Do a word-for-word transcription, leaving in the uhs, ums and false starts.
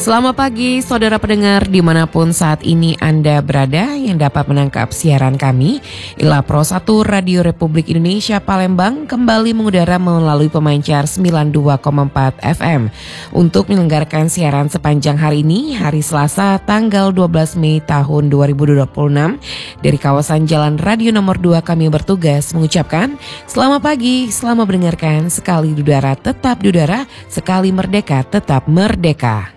Selamat pagi saudara pendengar dimanapun saat ini Anda berada yang dapat menangkap siaran kami. Ila Pro satu Radio Republik Indonesia Palembang kembali mengudara melalui pemancar sembilan puluh dua koma empat F M. Untuk menyelenggarakan siaran sepanjang hari ini, hari Selasa tanggal dua belas Mei tahun dua ribu dua puluh enam. Dari kawasan Jalan Radio nomor dua kami bertugas mengucapkan selamat pagi, selamat mendengarkan. Sekali di udara tetap di udara, sekali merdeka tetap merdeka.